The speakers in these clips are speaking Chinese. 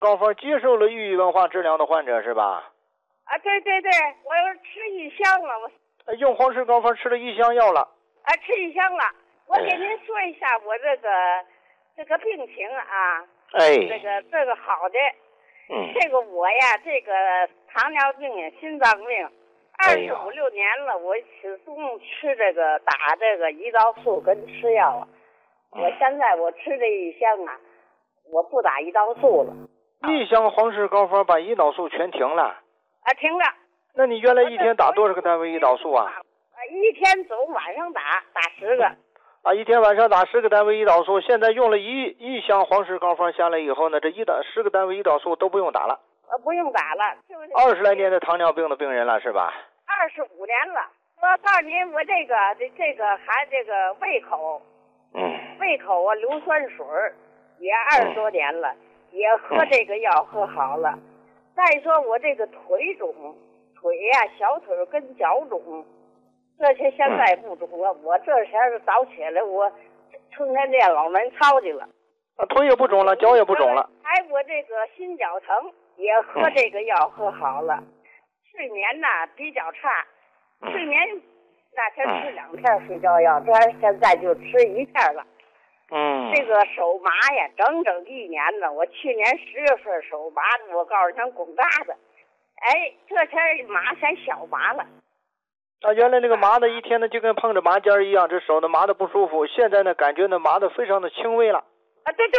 高方接受了抑郁文化治疗的患者是吧？ 啊，对，我又吃一箱了， 用黄氏高方吃了1箱药了。 啊，吃一箱了。我给您说一下我这个病情啊。这个好的。这个我呀，这个糖尿病、心脏病，25、6年了，我始终吃打这个胰岛素跟吃药啊。我现在我吃这1箱啊，我不打胰岛素了。 1箱黄氏高方把胰岛素全停了。 啊，停了。 那你原来一天打多少个单位胰岛素啊？ 一天走，晚上打10个。 啊，一天晚上打10个单位胰岛素，现在用了一箱黄氏高方下来以后呢，这10个单位胰岛素都不用打了。 不用打了。 20来年的糖尿病的病人了是吧 ？25年了。我告诉您，我这个还这个胃口，胃口啊硫酸水也20多年了，也喝这个药喝好了。再说我这个腿肿，腿呀小腿跟脚肿。这些现在不肿了，我这前早起来我成天练老门操去了。 腿也不肿了，脚也不肿了。 还我这个心绞疼也喝这个药喝好了。睡眠呐比较差，睡眠那天吃2片睡觉药，这现在就吃1片了。这个手麻呀，整整1年了。我去年10月份手麻，我告诉你像滚嘎子。哎，这天麻全小麻了。 原来那个麻的一天呢就跟碰着麻尖一样，这手呢麻的不舒服，现在呢感觉呢麻的非常的轻微了。 啊，对。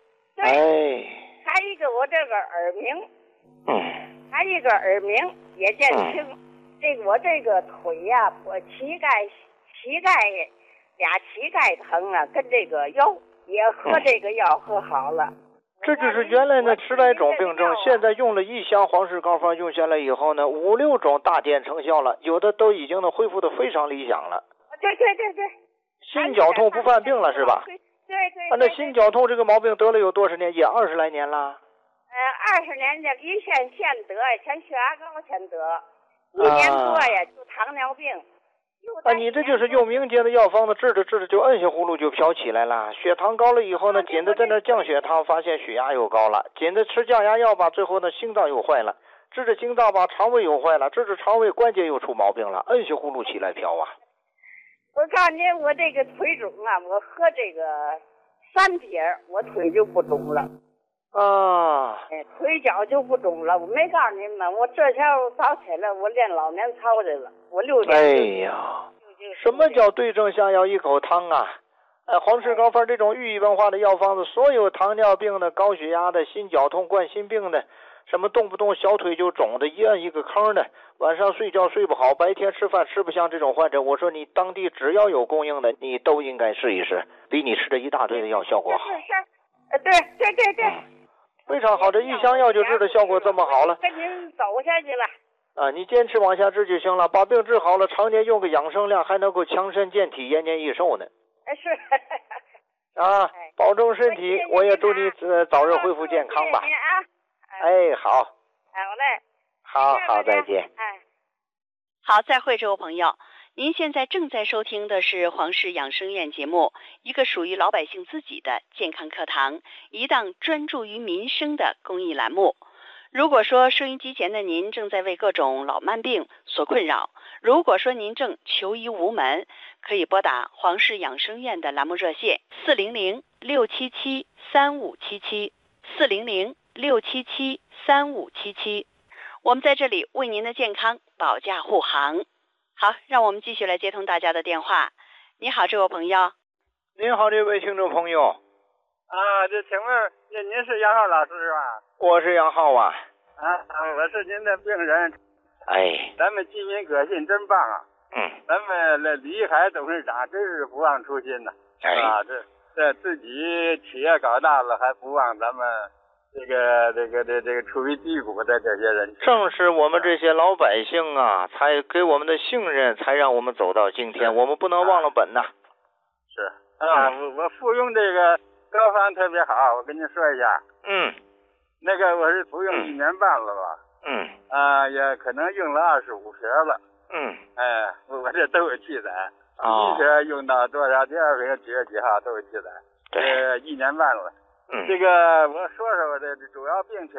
还一个我这个耳鸣，还一个耳鸣也减轻。我这个腿呀，我膝盖俩膝盖疼啊，跟这个腰也喝这个药喝好了。 这就是原来呢10来种病症，现在用了1箱黄氏高方用下来以后呢，5、6种大见成效了，有的都已经呢恢复的非常理想了。 对。 心绞痛不犯病了是吧？ 对。 那心绞痛这个毛病得了有多少年？也20来年了。 20年的胰腺腺得，前血压高先得，1年多呀就糖尿病。 你这就是用民间的药方子治着就摁下葫芦就飘起来了，血糖高了以后呢，紧着在那降血糖，发现血压又高了，紧着吃降压药吧，最后呢心脏又坏了，治着心脏吧，肠胃又坏了，治着肠胃关节又出毛病了，摁下葫芦起来飘啊。 我告诉您，我这个腿肿啊，我喝这个3撇，我腿就不肿了。腿脚就不肿了。我没告诉您吗？我这天早起来，我练老年操去了。我6点。 什么叫对症下药一口汤啊？黄氏高方这种寓意文化的药方子，所有糖尿病的、高血压的、心绞痛、冠心病的，什么动不动小腿就肿的，一摁一个坑的，晚上睡觉睡不好，白天吃饭吃不香这种患者，我说你当地只要有供应的，你都应该试一试，比你吃这一大堆的药效果好。 对。 非常好，这1箱药就治的效果这么好了。 跟您走下去了。 你坚持往下治就行了，把病治好了，常年用个养生量，还能够强身健体、延年益寿呢。 是。 保重身体，我也祝你早日恢复健康吧。好。 好嘞。 好，再见。 好，再会，这位朋友。您现在正在收听的是黄氏养生院节目，一个属于老百姓自己的健康课堂，一档专注于民生的公益栏目。如果说收音机前的您正在为各种老慢病所困扰，如果说您正求医无门，可以拨打黄氏养生院的栏目热线400-677-3577 400-677-3577，我们在这里为您的健康保驾护航。好，让我们继续来接通大家的电话。你好，这位朋友。 您好，这位听众朋友。 这请问您是杨浩老师是吧？ 我是杨浩啊。 我是您的病人。咱们济民革新真棒啊。咱们的李海董事长真是不忘初心呐。这自己企业搞大了，还不忘咱们这个处于低谷的这些人。 正是我们这些老百姓啊，才给我们的信任，才让我们走到今天，我们不能忘了本呐。 是我服用这个高方特别好，我跟您说一下。那个我是服用1年半了吧。也可能用了25瓶了。我这都有记载。第1瓶用到多少，第2瓶几月几号都有记载。1年半了。这个我说说我的主要病情。